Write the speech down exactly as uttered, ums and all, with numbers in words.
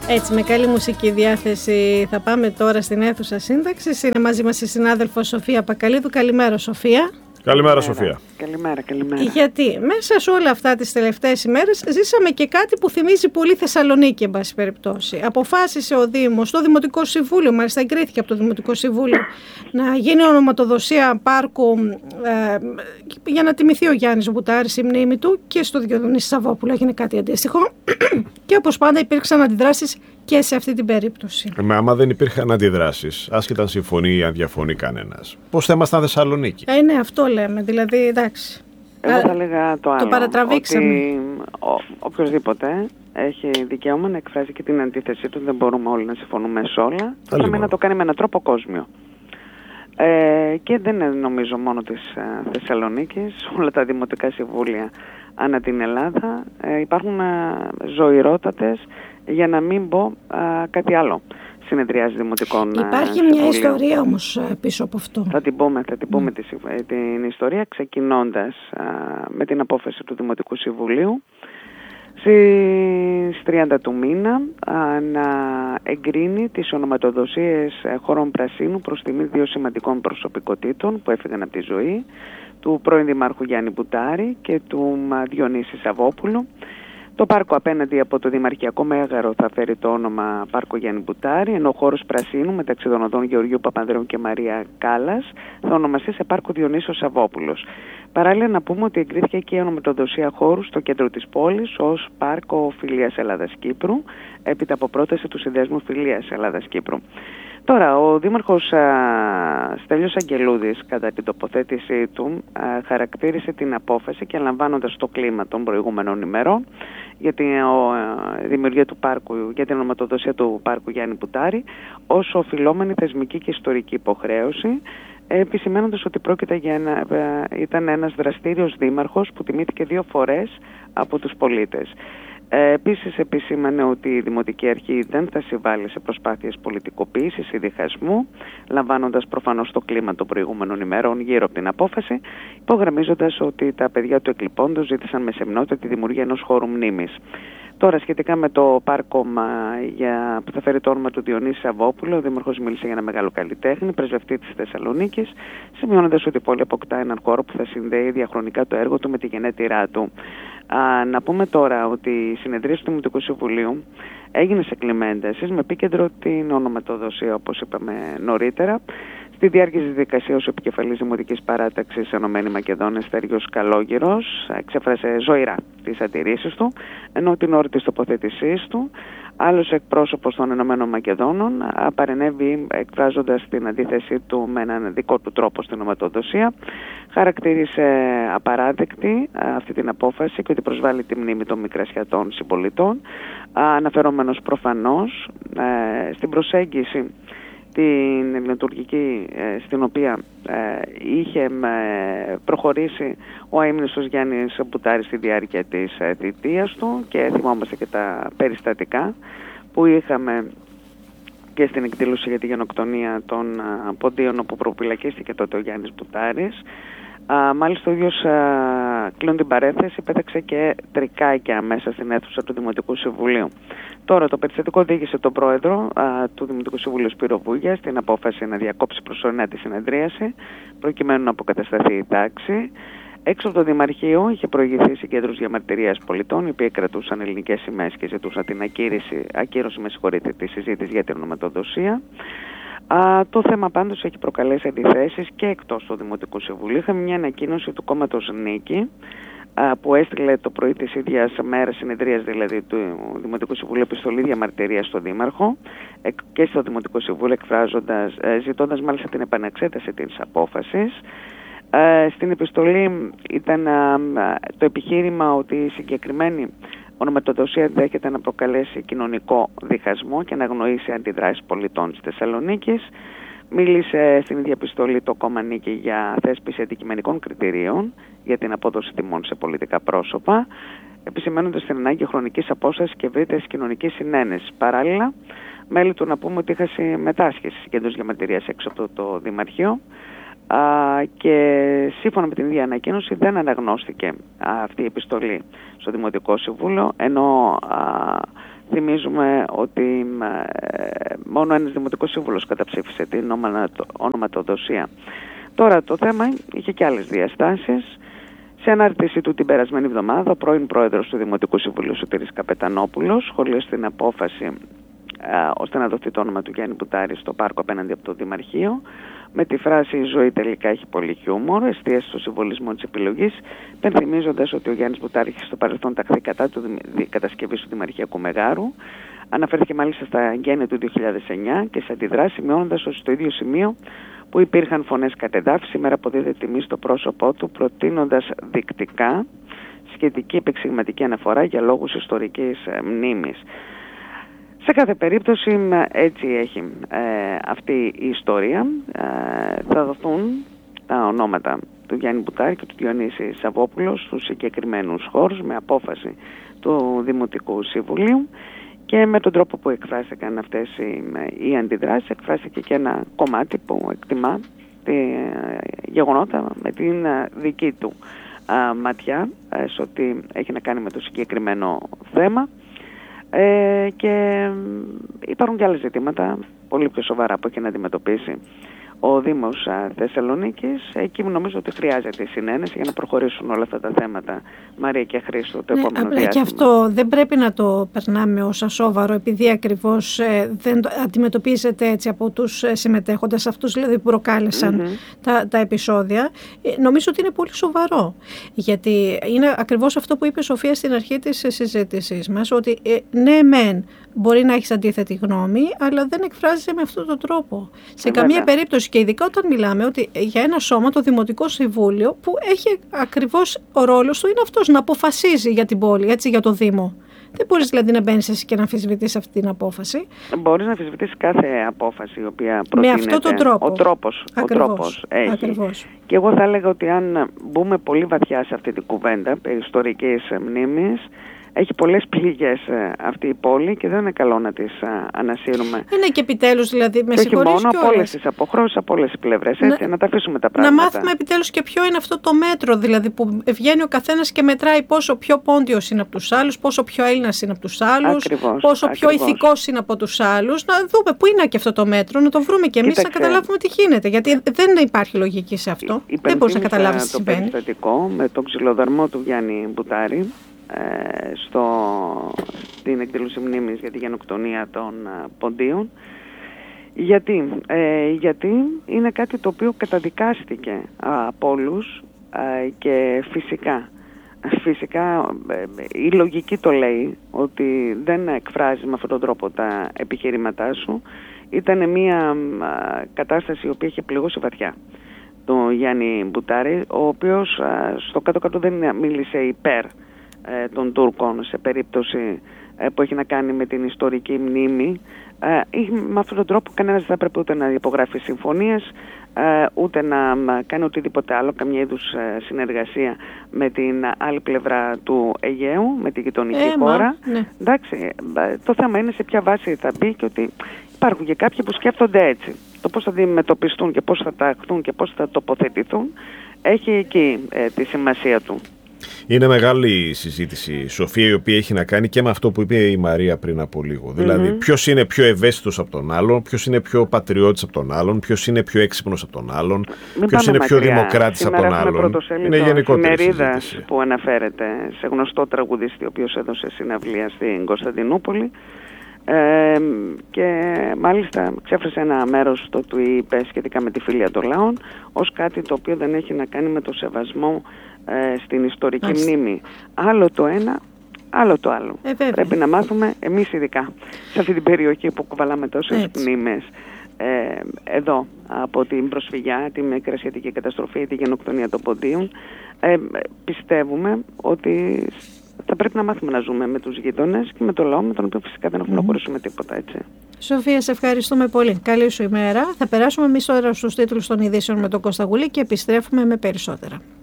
Έτσι, με καλή μουσική διάθεση θα πάμε τώρα στην αίθουσα σύνταξης. Είναι μαζί μας η συνάδελφος Σοφία Πακαλίδου. Καλημέρα, Σοφία. Καλημέρα, Σοφία. Καλημέρα, καλημέρα. Γιατί μέσα σε όλα αυτά τις τελευταίες ημέρες ζήσαμε και κάτι που θυμίζει πολύ Θεσσαλονίκη, εν πάση περιπτώσει. Αποφάσισε ο Δήμος, το Δημοτικό Συμβούλιο, μάλιστα εγκρίθηκε από το Δημοτικό Συμβούλιο, να γίνει ονοματοδοσία πάρκου ε, για να τιμηθεί ο Γιάννης Μπουτάρης η μνήμη του, και στο Διονύση Σαββόπουλο έγινε κάτι αντίστοιχο. Και όπως πάντα υπήρξαν αντιδράσεις και σε αυτή την περίπτωση. Ε, άμα δεν υπήρχαν αντιδράσεις, άσχετα αν συμφωνεί ή αν διαφωνεί κανένας, πώς θα ήμασταν Θεσσαλονίκη? Ε, ναι, αυτό λέμε. Δηλαδή, εντάξει. Εγώ θα έλεγα το άλλο. Το παρατραβήξαμε. Ότι ο, οποιοσδήποτε έχει δικαίωμα να εκφράσει και την αντίθεσή του. Δεν μπορούμε όλοι να συμφωνούμε σε όλα. Θα να το κάνει με έναν τρόπο κόσμιο. Ε, και δεν είναι νομίζω μόνο της ε, Θεσσαλονίκης, όλα τα δημοτικά συμβούλια ανά την Ελλάδα ε, υπάρχουν ε, ζωηρότατες, για να μην πω ε, κάτι άλλο, συνεδριάσεις δημοτικών ε, Υπάρχει συμβουλίων. μια ιστορία όμως ε, πίσω από αυτό. Θα την πούμε, θα την, πούμε mm. τη, την ιστορία, ξεκινώντας ε, με την απόφαση του Δημοτικού Συμβουλίου στις τριάντα του μήνα α, να εγκρίνει τις ονοματοδοσίες χώρων πρασίνου προς τιμή δύο σημαντικών προσωπικότητων που έφυγαν από τη ζωή, του πρώην Δημάρχου Γιάννη Μπουτάρη και του Διονύση Σαββόπουλου. Το πάρκο απέναντι από το Δημαρχιακό Μέγαρο θα φέρει το όνομα Πάρκο Γιάννη Μπουτάρη, ενώ ο χώρος πρασίνου μεταξύ των οδών Γεωργίου Παπανδρέου και Μαρία Κάλλας θα ονομαστεί σε Πάρκο Διονύσιος Σαββόπουλος. Παράλληλα να πούμε ότι εγκρίθηκε και η ονοματοδοσία χώρου στο κέντρο της πόλης ως Πάρκο Φιλίας Ελλάδας-Κύπρου, έπειτα από πρόταση του Συνδέσμου Φιλίας Ελλάδας-Κύπρου. Τώρα, ο Δήμαρχος α, Στέλιος Αγγελούδης, κατά την τοποθέτησή του, α, χαρακτήρισε την απόφαση και λαμβάνοντας το κλίμα των προηγούμενων ημερών για την ο, α, δημιουργία του πάρκου, για την ονοματοδοσία του πάρκου Γιάννη Μπουτάρη, ως οφειλόμενη θεσμική και ιστορική υποχρέωση, επισημαίνοντας ότι πρόκειται για ένα, α, ήταν ένας δραστήριος δήμαρχος που τιμήθηκε δύο φορές από τους πολίτες. Ε, επίσης επισήμανε ότι η Δημοτική Αρχή δεν θα συμβάλλει σε προσπάθειες πολιτικοποίησης ή διχασμού, λαμβάνοντας προφανώς το κλίμα των προηγούμενων ημερών γύρω από την απόφαση, υπογραμμίζοντας ότι τα παιδιά του εκλειπώντος ζήτησαν με σεμνότητα τη δημιουργία ενός χώρου μνήμης. Τώρα, σχετικά με το πάρκο για, που θα φέρει το όνομα του Διονύση Σαββόπουλου, ο Δήμαρχος μίλησε για ένα μεγάλο καλλιτέχνη, πρεσβευτή της Θεσσαλονίκης, σημειώνοντας ότι η πόλη αποκτά έναν χώρο που θα συνδέει διαχρονικά το έργο του με τη γενέτειρά του. Α, να πούμε τώρα ότι η συνεδρία του Δημοτικού Συμβουλίου έγινε σε κλίμα έντασης, με επίκεντρο την ονοματοδοσία, όπως είπαμε νωρίτερα. Στη διάρκεια της δικασίας, ο επικεφαλής Δημοτικής Παράταξης Ενωμένη Μακεδόνια, Στέργιος Καλόγυρος, εξέφρασε ζωηρά τις αντιρρήσεις του, ενώ την ώρα της τοποθέτησής του, άλλος εκπρόσωπος των Ενωμένων Μακεδόνων παρενέβη εκφράζοντας την αντίθεσή του με έναν δικό του τρόπο στην ονοματοδοσία. Χαρακτήρισε απαράδεκτη αυτή την απόφαση και ότι προσβάλλει τη μνήμη των μικρασιατών συμπολιτών, αναφερόμενος προφανώς ε, στην προσέγγιση την λειτουργική ε, στην οποία ε, είχε ε, προχωρήσει ο αείμνηστος Γιάννης Μπουτάρης στη διάρκεια της ε, θητείας του, και θυμόμαστε και τα περιστατικά που είχαμε και στην εκδήλωση για τη γενοκτονία των ε, Ποντίων, όπου προπυλακίστηκε τότε ο Γιάννης Μπουτάρης. Α, μάλιστα ο ίδιος, κλείνουν την παρένθεση, πέταξε και τρικάκια μέσα στην αίθουσα του Δημοτικού Συμβουλίου. Τώρα το περιστατικό οδήγησε τον πρόεδρο α, του Δημοτικού Συμβουλίου Σπύρο Βούγια στην απόφαση να διακόψει προσωρινά τη συνεδρίαση, προκειμένου να αποκατασταθεί η τάξη. Έξω από το Δημαρχείο είχε προηγηθεί συγκέντρωση διαμαρτυρίας πολιτών, οι οποίοι κρατούσαν ελληνικές σημαίες και ζητούσαν την ακύρωση, ακύρωση με συγχωρείτε, τη συζήτηση για την ονοματοδοσία. Α, το θέμα πάντως έχει προκαλέσει αντιθέσεις και εκτός του Δημοτικού Συμβουλίου. Είχαμε μια ανακοίνωση του κόμματος Νίκη, α, που έστειλε το πρωί της ίδιας μέρας, συνεδρίας δηλαδή του Δημοτικού Συμβουλίου, επιστολή διαμαρτυρίας στον Δήμαρχο και στο Δημοτικό Συμβούλιο, εκφράζοντας, ζητώντας μάλιστα την επανεξέταση της απόφασης. Ε, στην επιστολή ήταν α, το επιχείρημα ότι η συγκεκριμένη ονοματοδοσία δέχεται να προκαλέσει κοινωνικό διχασμό και να αγνοήσει αντιδράσεις πολιτών της Θεσσαλονίκης. Μίλησε στην ίδια επιστολή το κόμμα Νίκη για θέσπιση αντικειμενικών κριτηρίων για την απόδοση τιμών σε πολιτικά πρόσωπα, επισημαίνοντας την ανάγκη χρονικής απόστασης και ευρύτερης κοινωνικής συνένεσης. Παράλληλα, μέλη του να πούμε ότι είχα συμμετάσχει στις συγκέντρωση διαμαρτυρίας έξω από το, το Δημαρχείο, Uh, και σύμφωνα με την ίδια ανακοίνωση δεν αναγνώστηκε uh, αυτή η επιστολή στο Δημοτικό Συμβούλιο, ενώ uh, Υπενθυμίζουμε ότι μόνο ένας δημοτικός σύμβουλος καταψήφισε την ονοματοδοσία. Τώρα το θέμα είχε και άλλες διαστάσεις. Σε ανάρτηση του την περασμένη εβδομάδα, ο πρώην πρόεδρος του Δημοτικού Συμβουλίου Σωτήρης Καπετανόπουλος σχολίασε την απόφαση α, ώστε να δοθεί το όνομα του Γιάννη Μπουτάρη στο πάρκο απέναντι από το Δημαρχείο, με τη φράση «Η ζωή τελικά έχει πολύ χιούμορ», εστίασε στο συμβολισμό της επιλογής, πενθυμίζοντας ότι ο Γιάννης Μπουτάρη είχε στο παρελθόν ταχθεί κατά του κατασκευής του Δημαρχιακού Μεγάρου. Αναφέρθηκε μάλιστα στα γέννη του δύο χιλιάδες εννιά και σε αντιδράση, μειώνοντας ότι στο ίδιο σημείο που υπήρχαν φωνές κατεδάφη, σήμερα αποδίδεται τιμή στο πρόσωπό του, προτείνοντας δεικτικά σχετική επεξηγηματική αναφορά για λόγους ιστορικής μνήμης. Σε κάθε περίπτωση έτσι έχει ε, αυτή η ιστορία. Ε, θα δοθούν τα ονόματα του Γιάννη Μπουτάρη και του Διονύση Σαββόπουλος στους συγκεκριμένους χώρους με απόφαση του Δημοτικού Συμβουλίου. Και με τον τρόπο που εκφράστηκαν αυτές οι, οι αντιδράσεις, εκφράστηκε και ένα κομμάτι που εκτιμά τη γεγονότα με την δική του α, ματιά, ε, σε ό,τι έχει να κάνει με το συγκεκριμένο θέμα. Ε, και υπάρχουν και άλλες ζητήματα πολύ πιο σοβαρά που έχει να αντιμετωπίσει ο Δήμος Θεσσαλονίκης. Εκεί νομίζω ότι χρειάζεται η συνένεση για να προχωρήσουν όλα αυτά τα θέματα, Μαρία και Χρήστο, το ναι, επόμενο απλά διάστημα. Και αυτό δεν πρέπει να το περνάμε ως ασόβαρο, επειδή ακριβώς ε, δεν αντιμετωπίζεται έτσι από τους συμμετέχοντες, αυτούς δηλαδή που προκάλεσαν mm-hmm. τα, τα επεισόδια. Ε, νομίζω ότι είναι πολύ σοβαρό, γιατί είναι ακριβώς αυτό που είπε η Σοφία στην αρχή της συζήτησής μας, ότι ε, ναι μεν μπορεί να έχεις αντίθετη γνώμη, αλλά δεν εκφράζεσαι με αυτόν τον τρόπο. Σε ε, καμία βέβαια. περίπτωση, και ειδικά όταν μιλάμε ότι για ένα σώμα, το Δημοτικό Συμβούλιο, που έχει ακριβώς ο ρόλος του είναι αυτός, να αποφασίζει για την πόλη, έτσι, για το Δήμο. Δεν μπορείς δηλαδή να μπαίνεις εσύ και να αμφισβητείς αυτή την απόφαση. Μπορείς να αμφισβητείς κάθε απόφαση η οποία προτείνεται. Με αυτόν τον τρόπο. Ο τρόπος, ο τρόπος έχει. Ακριβώς. Και εγώ θα έλεγα ότι αν μπούμε πολύ βαθιά σε αυτή την κουβέντα περί ιστορικής μνήμης, έχει πολλές πληγές αυτή η πόλη και δεν είναι καλό να τις ανασύρουμε. Είναι και επιτέλους δηλαδή, με συγχωρείς κιόλας. Και όχι μόνο από όλες τις αποχρώσεις, από όλες τις πλευρές, έτσι, να, να τα αφήσουμε τα πράγματα. Να μάθουμε επιτέλους και ποιο είναι αυτό το μέτρο, δηλαδή που βγαίνει ο καθένας και μετράει πόσο πιο πόντιος είναι από τους άλλους, πόσο πιο Έλληνας είναι από τους άλλους, ακριβώς, πόσο ακριβώς. πιο ηθικός είναι από τους άλλους. Να δούμε πού είναι και αυτό το μέτρο, να το βρούμε κι εμείς, να καταλάβουμε τι γίνεται. Γιατί δεν υπάρχει λογική σε αυτό. Δεν μπορείς να καταλάβεις τι συμβαίνει. Το περιστατικό με τον ξυλοδαρμό του Γιάννη Μπουτάρη στο, στην εκδήλωση μνήμης για τη γενοκτονία των uh, ποντίων. Γιατί, ε, γιατί είναι κάτι το οποίο καταδικάστηκε uh, από όλους uh, και φυσικά φυσικά ε, η λογική το λέει ότι δεν εκφράζεις με αυτόν τον τρόπο τα επιχειρήματά σου. Ήταν μια uh, κατάσταση η οποία είχε πληγώσει βαθιά τον Γιάννη Μπουτάρη, ο οποίος uh, στο κάτω-κάτω δεν μίλησε υπέρ των Τούρκων σε περίπτωση που έχει να κάνει με την ιστορική μνήμη. Με αυτόν τον τρόπο κανένας δεν θα πρέπει ούτε να υπογράφει συμφωνίες, ούτε να κάνει οτιδήποτε άλλο, καμία είδους συνεργασία με την άλλη πλευρά του Αιγαίου, με την γειτονική ε, χώρα. Μα, ναι. Εντάξει, το θέμα είναι σε ποια βάση θα μπει και ότι υπάρχουν και κάποιοι που σκέφτονται έτσι. Το πώς θα αντιμετωπιστούν και πώς θα ταχθούν και πώς θα τοποθετηθούν έχει εκεί ε, τη σημασία του. Είναι μεγάλη η συζήτηση, Σοφία, η οποία έχει να κάνει και με αυτό που είπε η Μαρία πριν από λίγο. Mm-hmm. Δηλαδή, ποιος είναι πιο ευαίσθητος από τον άλλον, ποιος είναι πιο πατριώτης από τον άλλον, ποιος είναι πιο έξυπνος από τον άλλον, ποιος είναι πιο δημοκράτης από τον άλλον. Είναι γενικότερη συζήτηση που αναφέρεται σε γνωστό τραγουδιστή, ο οποίος έδωσε συναυλία στην Κωνσταντινούπολη. Ε, και μάλιστα ξέφρασε ένα μέρος το του είπε σχετικά με τη φιλία των λαών ως κάτι το οποίο δεν έχει να κάνει με το σεβασμό ε, στην ιστορική Άς. μνήμη. Άλλο το ένα, άλλο το άλλο. Ε, Πρέπει να μάθουμε εμείς ειδικά σε αυτή την περιοχή που κουβαλάμε τόσες μνήμες ε, εδώ από την προσφυγιά, την μικρασιατική καταστροφή, τη γενοκτονία των ποντίων. Ε, πιστεύουμε ότι θα πρέπει να μάθουμε να ζούμε με τους γείτονες και με το λαό, με τον οποίο φυσικά δεν έχουμε mm-hmm. να χωρίσουμε τίποτα, έτσι. Σοφία, σε ευχαριστούμε πολύ. Καλή σου ημέρα. Θα περάσουμε εμείς τώρα στους τίτλους των ειδήσεων με τον Κώστα Γουλή και επιστρέφουμε με περισσότερα.